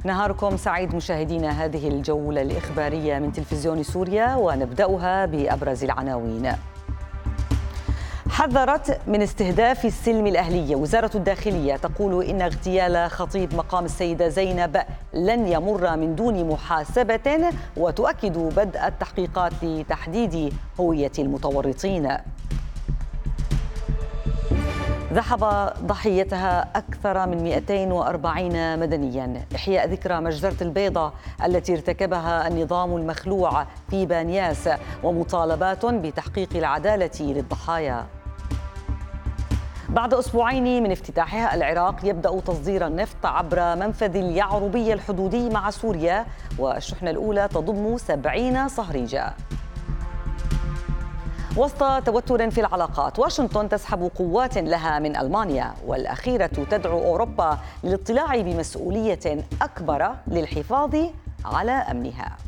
نهاركم سعيد مشاهدينا هذه الجولة الإخبارية من تلفزيون سوريا، ونبدأها بأبرز العناوين. حذرت من استهداف السلم الأهلية. وزارة الداخلية تقول إن اغتيال خطيب مقام السيدة زينب لن يمر من دون محاسبة، وتؤكد بدء التحقيقات لتحديد هوية المتورطين. ذهب ضحيتها أكثر من 240 مدنياً إحياء ذكرى مجزرة البيضة التي ارتكبها النظام المخلوع في بانياس، ومطالبات بتحقيق العدالة للضحايا. بعد أسبوعين من افتتاحها، العراق يبدأ تصدير النفط عبر منفذ اليعربية الحدودي مع سوريا، والشحنة الأولى تضم 70 صهريجة. وسط توتر في العلاقات، واشنطن تسحب قوات لها من ألمانيا، والأخيرة تدعو أوروبا للاطلاع بمسؤولية أكبر للحفاظ على أمنها.